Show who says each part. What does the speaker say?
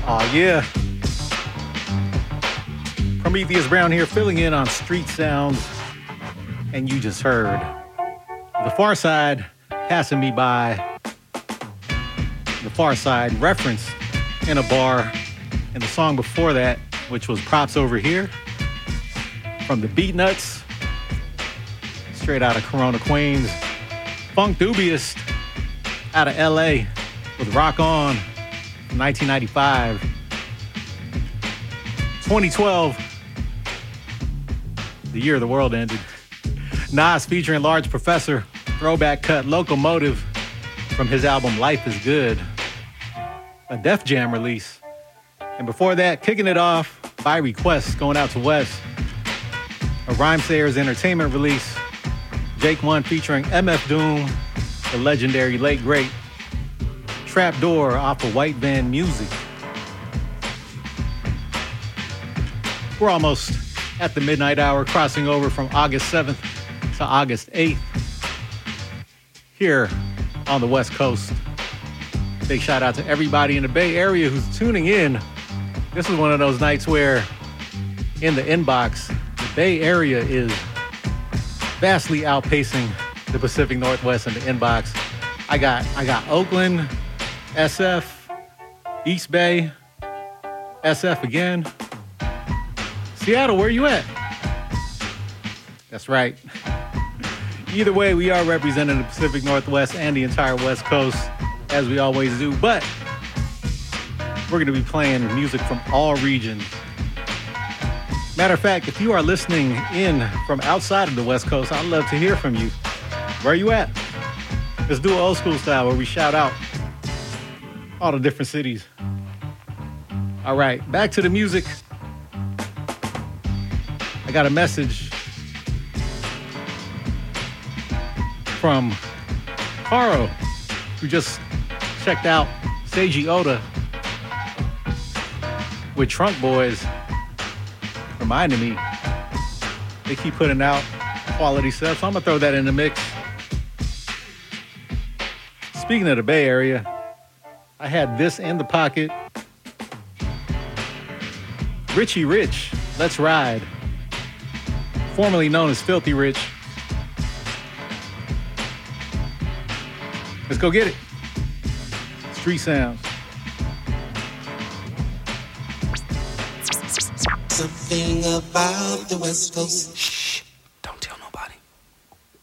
Speaker 1: Oh yeah. Prometheus Brown here, filling in on Street Sounds. And you just heard The Far Side, Passing Me By. The Far Side referenced in a bar. And the song before that, which was Props Over Here, from the Beat Nuts, straight out of Corona, Queens. Funk Dubious out of LA with Rock On from 1995. 2012, the year the world ended. Nas featuring Large Professor, throwback cut Locomotive from his album Life is Good, a Def Jam release. And before that, kicking it off by request, going out to West, a Rhymesayers Entertainment release, Jake One featuring MF Doom, the legendary late great Trapdoor off of White Van Music. We're almost at the midnight hour, crossing over from August 7th to August 8th here on the West Coast. Big shout out to everybody in the Bay Area who's tuning in. This is one of those nights where in the inbox, the Bay Area is vastly outpacing the Pacific Northwest in the inbox. I got Oakland, SF, East Bay, SF again. Seattle, where you at? That's right. Either way, we are representing the Pacific Northwest and the entire West Coast, as we always do. But we're going to be playing music from all regions. Matter of fact, if you are listening in from outside of the West Coast, I'd love to hear from you. Where are you at? Let's do an old school style where we shout out all the different cities. All right, back to the music. I got a message from Caro, who just checked out Seiji Oda with Trunk Boys. Reminded me, they keep putting out quality stuff, so I'm gonna throw that in the mix. Speaking of the Bay Area, I had this in the pocket. Richie Rich, Let's Ride, formerly known as Filthy Rich. Let's go get it. Street Sounds.
Speaker 2: Something about the West Coast